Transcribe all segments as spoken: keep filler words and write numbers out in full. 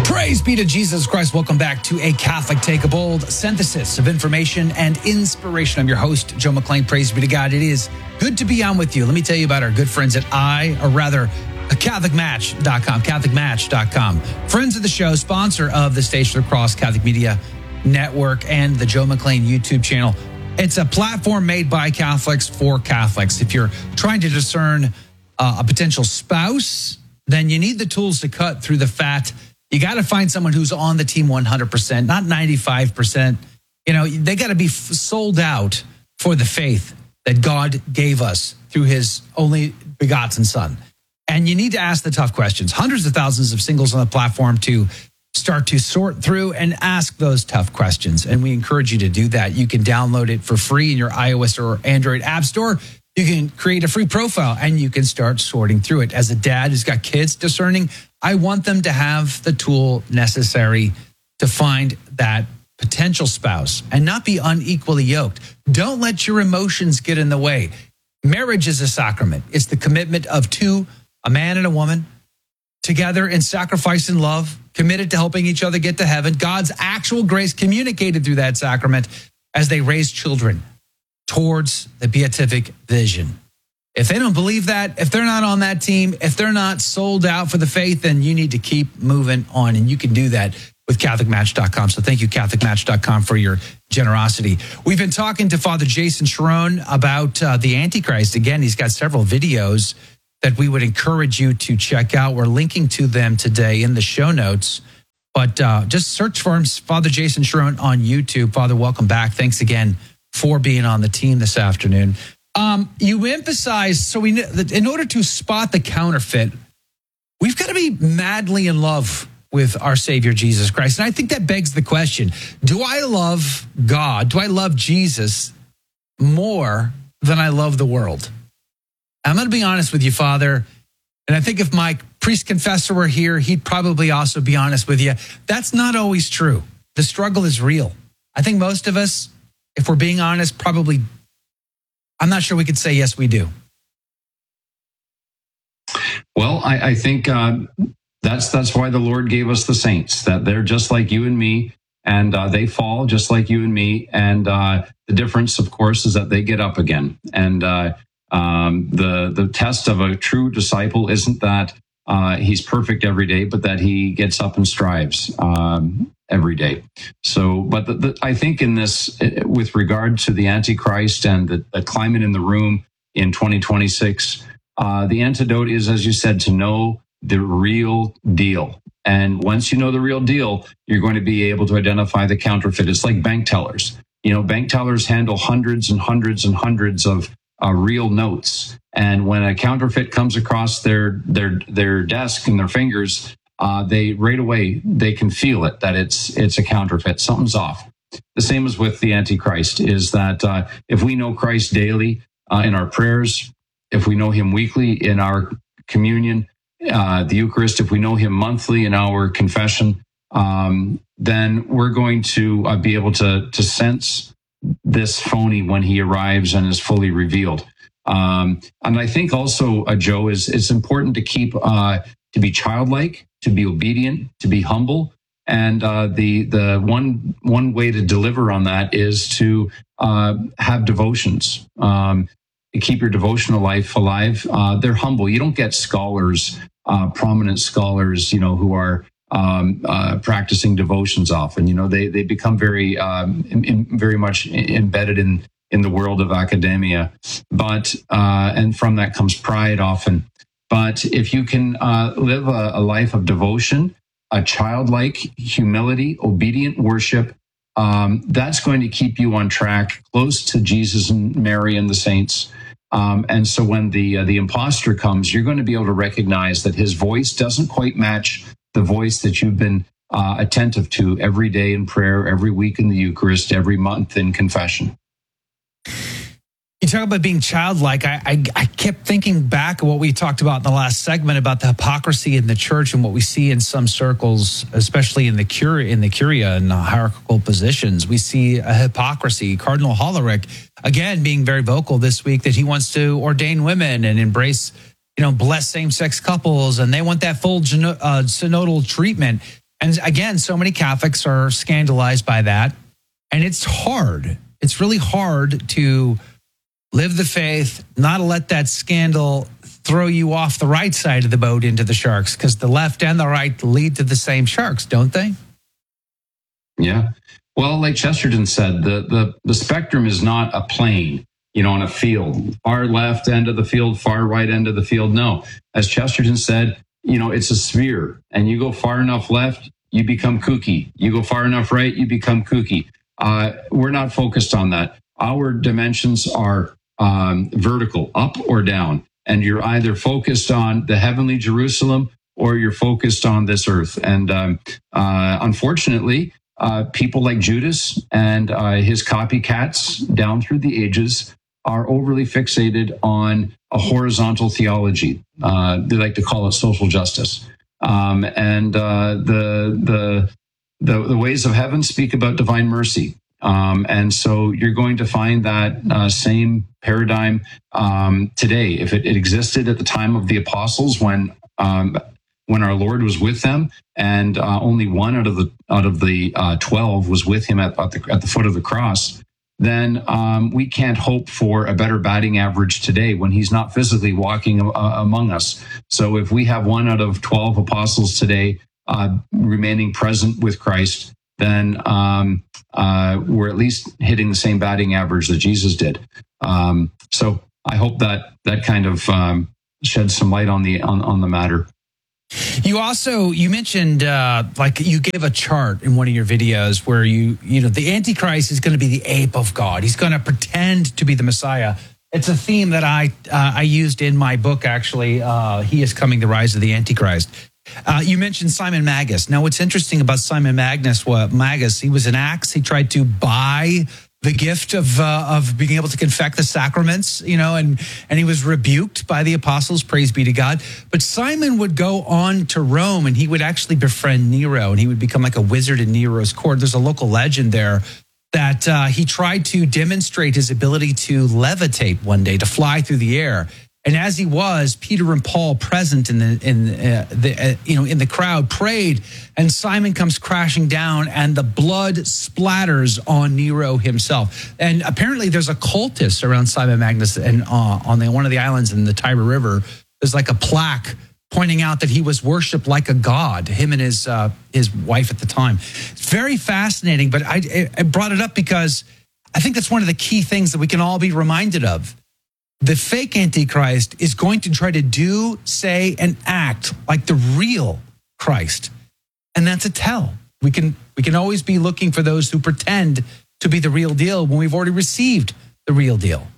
Praise be to Jesus Christ. Welcome back to A Catholic Take a Bold, synthesis of information and inspiration. I'm your host, Joe McClain. Praise be to God. It is good to be on with you. Let me tell you about our good friends at I, or rather, Catholic Match dot com, Catholic Match dot com. Friends of the show, sponsor of the Station Across Catholic Media Network and the Joe McClain YouTube channel. It's a platform made by Catholics for Catholics. If you're trying to discern uh, a potential spouse, then you need the tools to cut through the fat. You got to find someone who's on the team one hundred percent, not ninety-five percent. You know, they got to be f- sold out for the faith that God gave us through his only begotten son. And you need to ask the tough questions. Hundreds of thousands of singles on the platform to start to sort through and ask those tough questions. And we encourage you to do that. You can download it for free in your iOS or Android app store. You can create a free profile and you can start sorting through it. As a dad who's got kids discerning, I want them to have the tool necessary to find that potential spouse and not be unequally yoked. Don't let your emotions get in the way. Marriage is a sacrament. It's the commitment of two, a man and a woman, together in sacrifice and love, committed to helping each other get to heaven. God's actual grace communicated through that sacrament as they raise children towards the beatific vision. If they don't believe that, if they're not on that team, if they're not sold out for the faith, then you need to keep moving on. And you can do that with Catholic Match dot com. So thank you, Catholic Match dot com, for your generosity. We've been talking to Father Jason Cherone about uh, the Antichrist. Again, he's got several videos that we would encourage you to check out. We're linking to them today in the show notes. But uh, just search for him, Father Jason Cherone, on YouTube. Father, welcome back. Thanks again for being on the team this afternoon. Um, you emphasize, so we, in order to spot the counterfeit, we've got to be madly in love with our Savior, Jesus Christ. And I think that begs the question, do I love God? Do I love Jesus more than I love the world? I'm going to be honest with you, Father. And I think if my priest confessor were here, he'd probably also be honest with you. That's not always true. The struggle is real. I think most of us, if we're being honest, probably, I'm not sure we could say, yes, we do. Well, I, I think uh, that's that's why the Lord gave us the saints, that they're just like you and me, and uh, they fall just like you and me. And uh, the difference, of course, is that they get up again. And uh, um, the, the test of a true disciple isn't that uh, he's perfect every day, but that he gets up and strives um, every day. So, but the, the, I think in this, with regard to the Antichrist and the, the climate in the room in twenty twenty-six, uh, the antidote is, as you said, to know the real deal. And once you know the real deal, you're going to be able to identify the counterfeit. It's like bank tellers. You know, bank tellers handle hundreds and hundreds and hundreds of uh, real notes. And when a counterfeit comes across their their their desk and their fingers, uh, they right away they can feel it, that it's it's a counterfeit. Something's off. The same as with the Antichrist, is that uh, if we know Christ daily uh, in our prayers, if we know him weekly in our communion, uh, the Eucharist, if we know him monthly in our confession, um, then we're going to uh, be able to to sense this phony when he arrives and is fully revealed. Um, and I think also, uh, Joe, is it's important to keep uh, to be childlike, to be obedient, to be humble. And uh, the the one one way to deliver on that is to uh, have devotions. Um, to keep your devotional life alive. Uh, they're humble. You don't get scholars, uh, prominent scholars, you know, who are um, uh, practicing devotions often. You know, they they become very um, in, in, very much embedded in in the world of academia. But uh, and from that comes pride often. But if you can uh, live a, a life of devotion, a childlike humility, obedient worship, um, that's going to keep you on track, close to Jesus and Mary and the saints. Um, and so when the uh, the imposter comes, you're going to be able to recognize that his voice doesn't quite match the voice that you've been uh, attentive to every day in prayer, every week in the Eucharist, every month in confession. You talk about being childlike. I, I I kept thinking back of what we talked about in the last segment about the hypocrisy in the church and what we see in some circles, especially in the cur in the curia and hierarchical positions. We see a hypocrisy. Cardinal Hollerich, again, being very vocal this week that he wants to ordain women and embrace, you know, bless same-sex couples, and they want that full uh, synodal treatment. And again, so many Catholics are scandalized by that. And it's hard. It's really hard to live the faith, not let that scandal throw you off the right side of the boat into the sharks, because the left and the right lead to the same sharks, don't they? Yeah. Well, like Chesterton said, the, the, the spectrum is not a plane, you know, on a field, far left end of the field, far right end of the field. No, as Chesterton said, you know, it's a sphere, and you go far enough left, you become kooky. You go far enough right, you become kooky. Uh, we're not focused on that. Our dimensions are um, vertical, up or down. And you're either focused on the heavenly Jerusalem or you're focused on this earth. And um, uh, unfortunately, uh, people like Judas and uh, his copycats down through the ages are overly fixated on a horizontal theology. Uh, they like to call it social justice. Um, and uh, the, the the the ways of heaven speak about divine mercy. Um, and so you're going to find that uh, same paradigm um, today. If it, it existed at the time of the apostles, when um, when our Lord was with them, and uh, only one out of the out of the uh, twelve was with him at, at the at the foot of the cross, then um, we can't hope for a better batting average today when he's not physically walking uh, among us. So if we have one out of twelve apostles today uh, remaining present with Christ, then um, uh, we're at least hitting the same batting average that Jesus did. Um, so I hope that that kind of um, sheds some light on the on, on the matter. You also, you mentioned, uh, like you gave a chart in one of your videos where you, you know, the Antichrist is going to be the ape of God. He's going to pretend to be the Messiah. It's a theme that I uh, I used in my book, actually. Uh, he is Coming, the Rise of the Antichrist. Uh, you mentioned Simon Magus. Now, what's interesting about Simon Magus, well, Magus, he was an axe. He tried to buy the gift of uh, of being able to confect the sacraments, you know, and and he was rebuked by the apostles, praise be to God. But Simon would go on to Rome, and he would actually befriend Nero, and he would become like a wizard in Nero's court. There's a local legend there that uh, he tried to demonstrate his ability to levitate one day, to fly through the air. And as he was, Peter and Paul, present in the in uh, the uh, you know in the crowd, prayed, and Simon comes crashing down, and the blood splatters on Nero himself. And apparently, there's a cultist around Simon Magus, and uh, on the, one of the islands in the Tiber River, there's like a plaque pointing out that he was worshipped like a god. Him and his uh, his wife at the time. It's very fascinating. But I, I brought it up because I think that's one of the key things that we can all be reminded of. The fake Antichrist is going to try to do, say, and act like the real Christ. And that's a tell. We can we can always be looking for those who pretend to be the real deal when we've already received the real deal.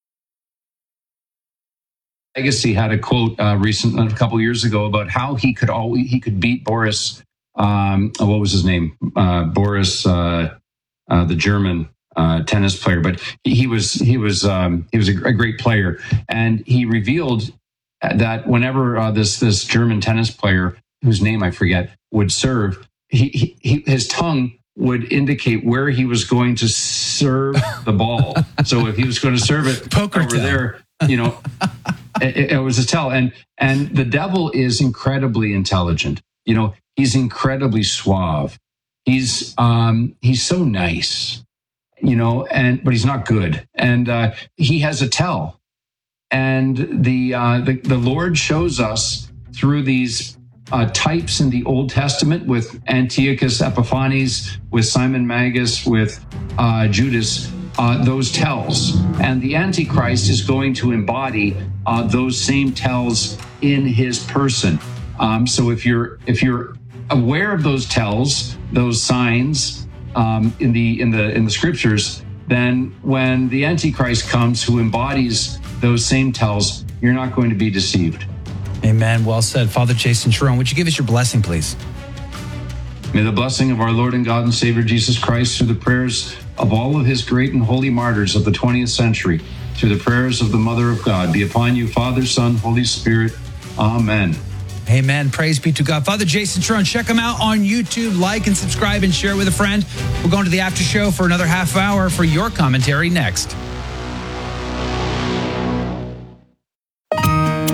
Agassi had a quote uh, recently, a couple of years ago, about how he could always he could beat Boris. Um, what was his name? Uh, Boris, uh, uh, the German Uh, tennis player, but he, he was he was um, he was a, a great player, and he revealed that whenever uh, this this German tennis player, whose name I forget, would serve, he, he, he his tongue would indicate where he was going to serve the ball. So if he was going to serve it Poker over tell. there, you know, it, it was a tell. And and the devil is incredibly intelligent. You know, he's incredibly suave. He's um, he's so nice. You know, and but he's not good, and uh, he has a tell, and the uh, the the Lord shows us through these uh, types in the Old Testament with Antiochus Epiphanes, with Simon Magus, with uh, Judas, uh, those tells, and the Antichrist is going to embody uh, those same tells in his person. Um, so if you're if you're aware of those tells, those signs. Um, in the in the in the scriptures, then when the Antichrist comes, who embodies those same tells, you're not going to be deceived. Amen. Well said, Father Jason Cherone. Would you give us your blessing, please? May the blessing of our Lord and God and Savior Jesus Christ, through the prayers of all of His great and holy martyrs of the twentieth century, through the prayers of the Mother of God, be upon you, Father, Son, Holy Spirit. Amen. Amen. Praise be to God. Father Jason Cherone, check him out on YouTube. Like and subscribe and share with a friend. We're going to the after show for another half hour for your commentary next.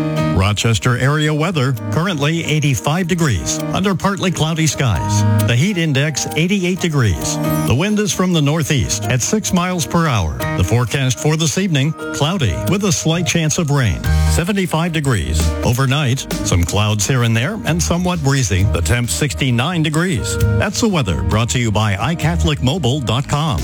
Rochester area weather, currently eighty-five degrees, under partly cloudy skies. The heat index, eighty-eight degrees. The wind is from the northeast at six miles per hour. The forecast for this evening, cloudy with a slight chance of rain. seventy-five degrees. Overnight, some clouds here and there and somewhat breezy. The temp sixty-nine degrees. That's the weather brought to you by i catholic mobile dot com.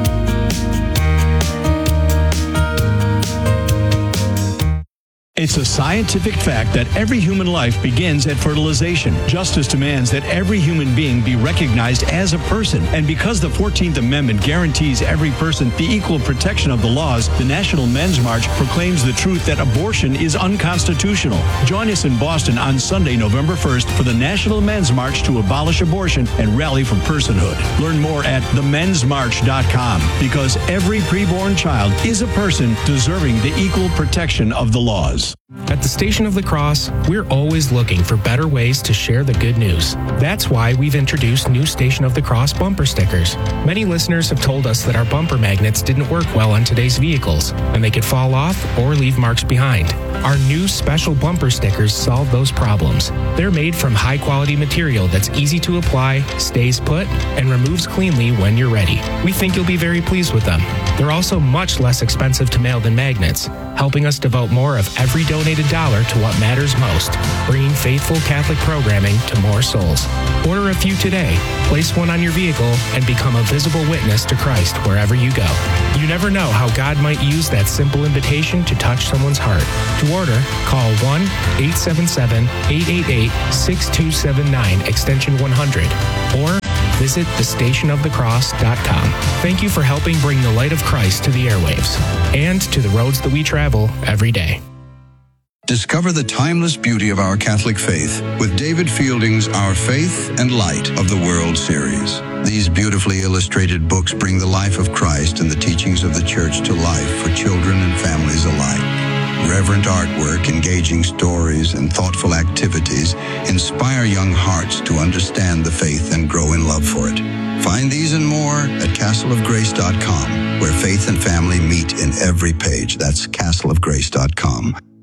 It's a scientific fact that every human life begins at fertilization. Justice demands that every human being be recognized as a person. And because the fourteenth Amendment guarantees every person the equal protection of the laws, the National Men's March proclaims the truth that abortion is unconstitutional. Join us in Boston on Sunday, November first for the National Men's March to abolish abortion and rally for personhood. Learn more at the men's march dot com, because every preborn child is a person deserving the equal protection of the laws. At the Station of the Cross, we're always looking for better ways to share the good news. That's why we've introduced new Station of the Cross bumper stickers. Many listeners have told us that our bumper magnets didn't work well on today's vehicles, and they could fall off or leave marks behind. Our new special bumper stickers solve those problems. They're made from high-quality material that's easy to apply, stays put, and removes cleanly when you're ready. We think you'll be very pleased with them. They're also much less expensive to mail than magnets, helping us devote more of every donated dollar to what matters most, bringing faithful Catholic programming to more souls. Order a few today, place one on your vehicle, and become a visible witness to Christ wherever you go. You never know how God might use that simple invitation to touch someone's heart. To order, call one eight seven seven, eight eight eight, six two seven nine, extension one hundred, or visit the station of the cross dot com. Thank you for helping bring the light of Christ to the airwaves and to the roads that we travel every day. Discover the timeless beauty of our Catholic faith with David Fielding's Our Faith and Light of the World series. These beautifully illustrated books bring the life of Christ and the teachings of the Church to life for children and families alike. Reverent artwork, engaging stories, and thoughtful activities inspire young hearts to understand the faith and grow in love for it. Find these and more at castle of grace dot com, where faith and family meet in every page. That's castle of grace dot com.